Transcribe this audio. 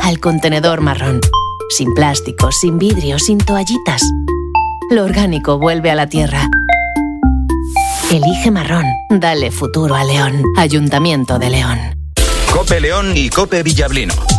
al contenedor marrón. Sin plástico, sin vidrio, sin toallitas. Lo orgánico vuelve a la tierra. Elige marrón. Dale futuro a León. Ayuntamiento de León. COPE León y COPE Villablino.